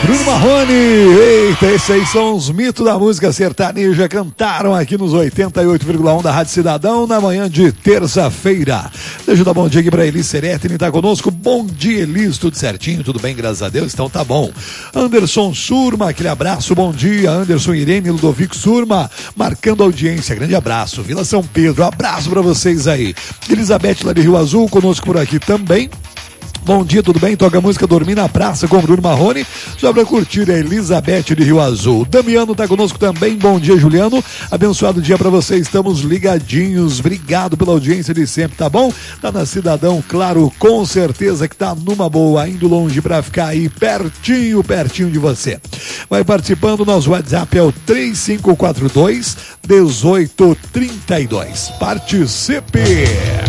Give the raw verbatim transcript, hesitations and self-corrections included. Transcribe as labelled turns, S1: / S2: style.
S1: Bruno Marrone, eita, esses aí são os mitos da música sertaneja, cantaram aqui nos oitenta e oito vírgula um da Rádio Cidadão na manhã de terça-feira. Deixa eu dar bom dia aqui pra Elis Seretini, tá conosco. Bom dia, Elis, tudo certinho, tudo bem, graças a Deus, então tá bom. Anderson Surma, aquele abraço, bom dia. Anderson, Irene, Ludovico Surma, marcando audiência, grande abraço. Vila São Pedro, abraço pra vocês aí. Elizabeth lá de Rio Azul, conosco por aqui também. Bom dia, tudo bem? Toca a música Dormir na Praça com Bruno Marrone, só pra curtir a Elizabeth de Rio Azul. Damiano tá conosco também, bom dia, Juliano, abençoado dia pra você, estamos ligadinhos, obrigado pela audiência de sempre, tá bom? Tá na Cidadão, claro, com certeza que tá numa boa, indo longe pra ficar aí pertinho, pertinho de você. Vai participando, nosso WhatsApp é o três cinco quatro dois, um oito três dois. Participe!